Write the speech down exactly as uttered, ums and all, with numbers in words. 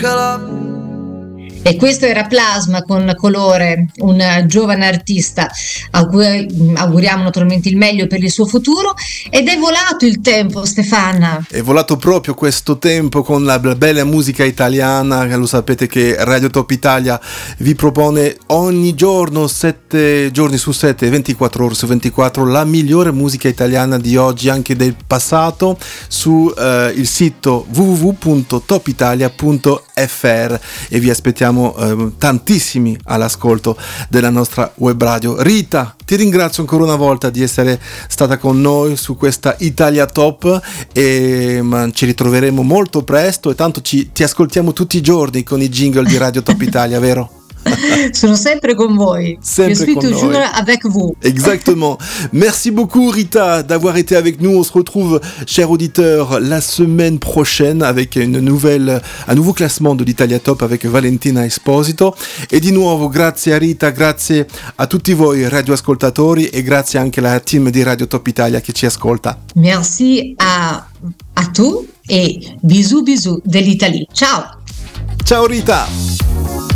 E questo era Plasma con Colore, un giovane artista a cui auguriamo naturalmente il meglio per il suo futuro. Ed è volato il tempo, Stefana. È volato proprio questo tempo con la bella musica italiana. Lo sapete che Radio Top Italia vi propone ogni giorno, sette giorni su sette, ventiquattro ore su ventiquattro, la migliore musica italiana di oggi, anche del passato, su eh, il sito w w w punto top italia punto f r, e vi aspettiamo eh, tantissimi all'ascolto della nostra web radio. Rita, ti ringrazio ancora una volta di essere stata con noi su questa Italia Top, e ma, ci ritroveremo molto presto, e tanto ci, ti ascoltiamo tutti i giorni con i jingle di Radio Top Italia, vero? Sono sempre con voi. Sempre Je suis con toujours noi. avec vous. Exactement. Merci beaucoup Rita d'avoir été avec nous. On se retrouve, chers auditeurs, la semaine prochaine avec une nouvelle, un nouveau classement de l'Italia Top avec Valentina Esposito. E di nuovo grazie a Rita, grazie a tutti voi radioascoltatori, e grazie anche alla team di Radio Top Italia che ci ascolta. Merci à, à tu, et bisous bisous de l'Italie. Ciao. Ciao Rita.